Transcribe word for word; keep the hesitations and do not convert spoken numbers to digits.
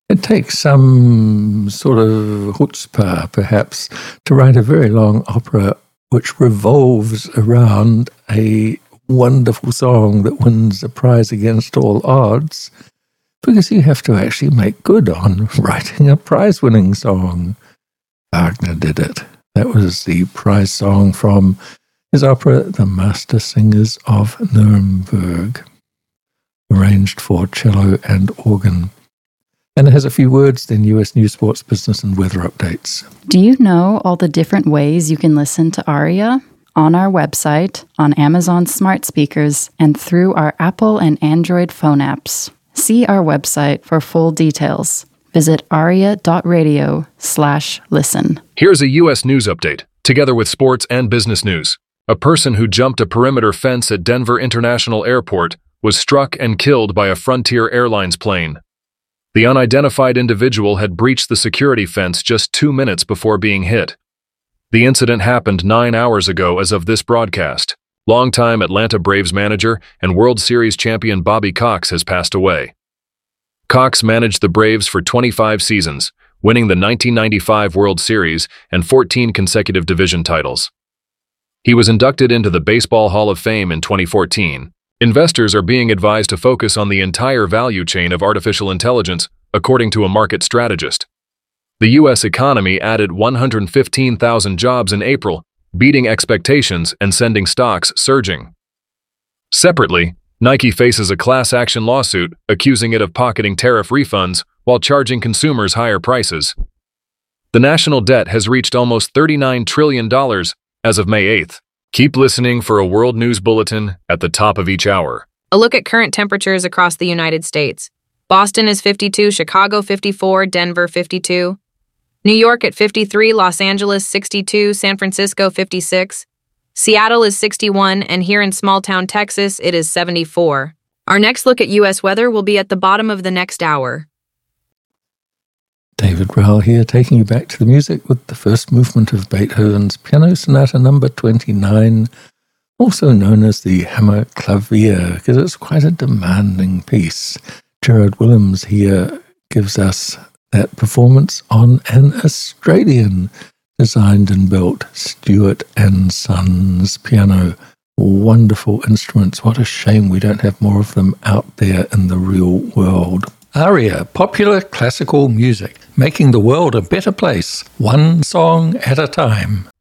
It takes some sort of chutzpah, perhaps, to write a very long opera which revolves around a wonderful song that wins a prize against all odds, because you have to actually make good on writing a prize-winning song. Wagner did it. That was the prize song from his opera, The Master Singers of Nuremberg, arranged for cello and organ. And it has a few words, then U S news, sports, business, and weather updates. Do you know all the different ways you can listen to Aria? On our website, on Amazon smart speakers, and through our Apple and Android phone apps. See our website for full details. Visit aria.radio slash listen. Here's a U S news update, together with sports and business news. A person who jumped a perimeter fence at Denver International Airport was struck and killed by a Frontier Airlines plane. The unidentified individual had breached the security fence just two minutes before being hit. The incident happened nine hours ago as of this broadcast. Longtime Atlanta Braves manager and World Series champion Bobby Cox has passed away. Cox managed the Braves for twenty-five seasons, winning the nineteen ninety-five World Series and fourteen consecutive division titles. He was inducted into the Baseball Hall of Fame in twenty fourteen. Investors are being advised to focus on the entire value chain of artificial intelligence, according to a market strategist. The U S economy added one hundred fifteen thousand jobs in April, beating expectations and sending stocks surging. Separately, Nike faces a class action lawsuit accusing it of pocketing tariff refunds while charging consumers higher prices. The national debt has reached almost thirty-nine trillion dollars as of May eighth. Keep listening for a world news bulletin at the top of each hour. A look at current temperatures across the United States. Boston is fifty-two, Chicago fifty-four, Denver fifty-two. New York at fifty-three, Los Angeles sixty-two, San Francisco fifty-six. Seattle is sixty-one, and here in small-town Texas, it is seventy-four. Our next look at U S weather will be at the bottom of the next hour. David Rowell here, taking you back to the music with the first movement of Beethoven's Piano Sonata number twenty-nine, also known as the Hammer Clavier, because it's quite a demanding piece. Gerard Willems here gives us that performance on an Australian designed and built Stewart and Sons piano. Wonderful instruments. What a shame we don't have more of them out there in the real world. Aria, popular classical music, making the world a better place, one song at a time.